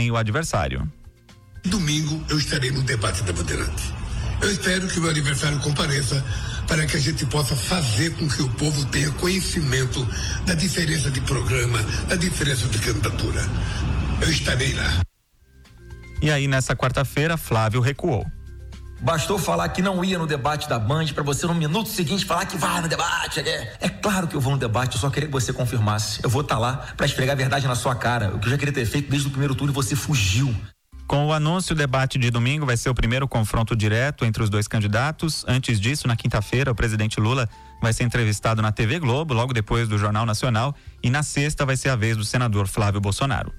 também o adversário. Domingo eu estarei no debate da Bandeirantes. Eu espero que o meu adversário compareça para que a gente possa fazer com que o povo tenha conhecimento da diferença de programa, da diferença de candidatura. Eu estarei lá. E aí, nessa quarta-feira, Flávio recuou. Bastou falar que não ia no debate da Band para você no minuto seguinte falar que vai no debate. É claro que eu vou no debate, eu só queria que você confirmasse. Eu vou estar lá para esfregar a verdade na sua cara, o que eu já queria ter feito desde o primeiro turno e você fugiu. Com o anúncio, o debate de domingo vai ser o primeiro confronto direto entre os dois candidatos. Antes disso, na quinta-feira, o presidente Lula vai ser entrevistado na TV Globo, logo depois do Jornal Nacional, e na sexta vai ser a vez do senador Flávio Bolsonaro.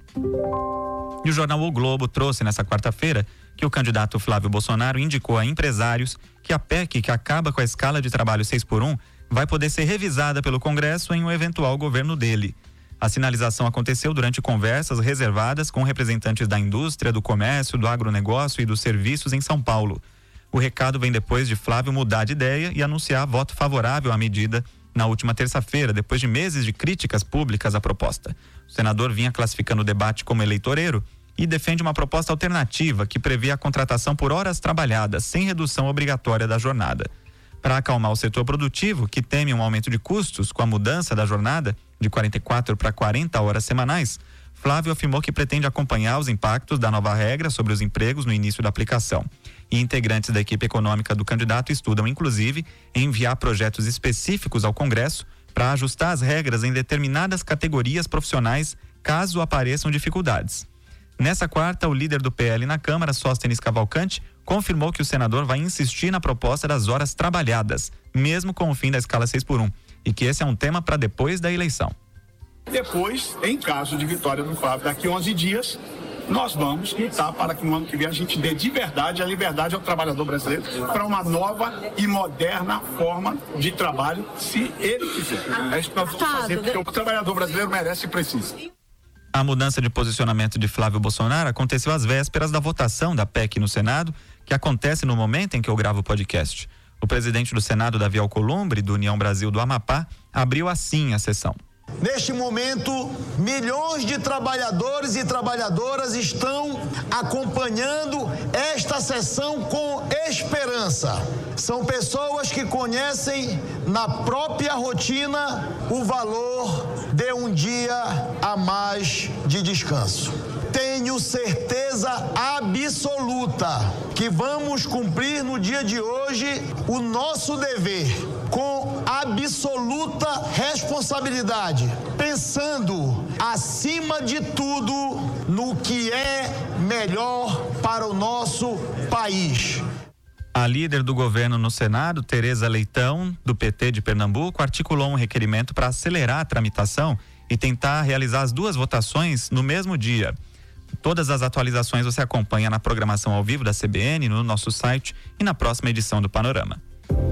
E o jornal O Globo trouxe nessa quarta-feira que o candidato Flávio Bolsonaro indicou a empresários que a PEC, que acaba com a escala de trabalho 6x1, vai poder ser revisada pelo Congresso em um eventual governo dele. A sinalização aconteceu durante conversas reservadas com representantes da indústria, do comércio, do agronegócio e dos serviços em São Paulo. O recado vem depois de Flávio mudar de ideia e anunciar voto favorável à medida na última terça-feira, depois de meses de críticas públicas à proposta. O senador vinha classificando o debate como eleitoreiro e defende uma proposta alternativa que prevê a contratação por horas trabalhadas, sem redução obrigatória da jornada. Para acalmar o setor produtivo, que teme um aumento de custos com a mudança da jornada de 44 para 40 horas semanais, Flávio afirmou que pretende acompanhar os impactos da nova regra sobre os empregos no início da aplicação. E integrantes da equipe econômica do candidato estudam, inclusive, enviar projetos específicos ao Congresso para ajustar as regras em determinadas categorias profissionais, caso apareçam dificuldades. Nessa quarta, o líder do PL na Câmara, Sóstenes Cavalcante, confirmou que o senador vai insistir na proposta das horas trabalhadas, mesmo com o fim da escala 6x1, e que esse é um tema para depois da eleição. Depois, em caso de vitória do Flávio, daqui 11 dias, nós vamos lutar para que no ano que vem a gente dê de verdade a liberdade ao trabalhador brasileiro para uma nova e moderna forma de trabalho, se ele quiser. É isso que nós vamos fazer, porque o trabalhador brasileiro merece e precisa. A mudança de posicionamento de Flávio Bolsonaro aconteceu às vésperas da votação da PEC no Senado, que acontece no momento em que eu gravo o podcast. O presidente do Senado, Davi Alcolumbre, do União Brasil do Amapá, abriu assim a sessão. Neste momento, milhões de trabalhadores e trabalhadoras estão acompanhando esta sessão com esperança. São pessoas que conhecem na própria rotina o valor de um dia a mais de descanso. Tenho certeza absoluta que vamos cumprir no dia de hoje o nosso dever com absoluta responsabilidade, pensando acima de tudo no que é melhor para o nosso país. A líder do governo no Senado, Tereza Leitão, do PT de Pernambuco, articulou um requerimento para acelerar a tramitação e tentar realizar as duas votações no mesmo dia. Todas as atualizações você acompanha na programação ao vivo da CBN, no nosso site e na próxima edição do Panorama.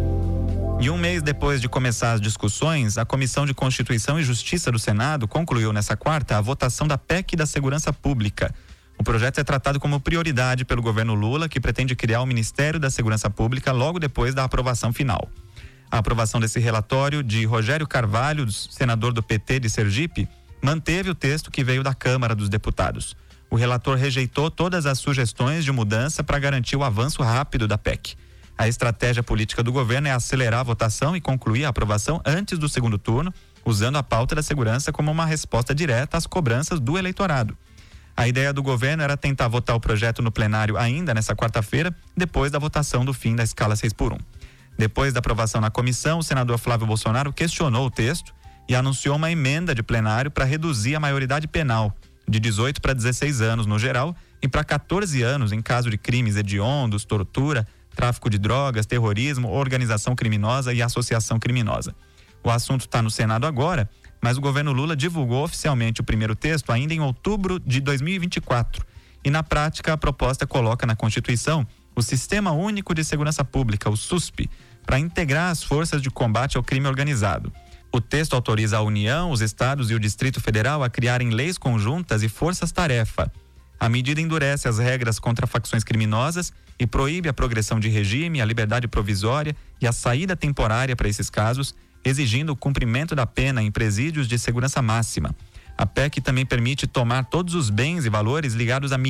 E um mês depois de começar as discussões, a Comissão de Constituição e Justiça do Senado concluiu nessa quarta a votação da PEC da Segurança Pública. O projeto é tratado como prioridade pelo governo Lula, que pretende criar o Ministério da Segurança Pública logo depois da aprovação final. A aprovação desse relatório de Rogério Carvalho, senador do PT de Sergipe, manteve o texto que veio da Câmara dos Deputados. O relator rejeitou todas as sugestões de mudança para garantir o avanço rápido da PEC. A estratégia política do governo é acelerar a votação e concluir a aprovação antes do segundo turno, usando a pauta da segurança como uma resposta direta às cobranças do eleitorado. A ideia do governo era tentar votar o projeto no plenário ainda nessa quarta-feira, depois da votação do fim da escala 6x1. Depois da aprovação na comissão, o senador Flávio Bolsonaro questionou o texto e anunciou uma emenda de plenário para reduzir a maioridade penal, de 18 para 16 anos no geral e para 14 anos em caso de crimes hediondos, tortura, tráfico de drogas, terrorismo, organização criminosa e associação criminosa. O assunto está no Senado agora, mas o governo Lula divulgou oficialmente o primeiro texto ainda em outubro de 2024. E na prática, a proposta coloca na Constituição o Sistema Único de Segurança Pública, o SUSP, para integrar as forças de combate ao crime organizado. O texto autoriza a União, os estados e o Distrito Federal a criarem leis conjuntas e forças-tarefa. A medida endurece as regras contra facções criminosas e proíbe a progressão de regime, a liberdade provisória e a saída temporária para esses casos, exigindo o cumprimento da pena em presídios de segurança máxima. A PEC também permite tomar todos os bens e valores ligados a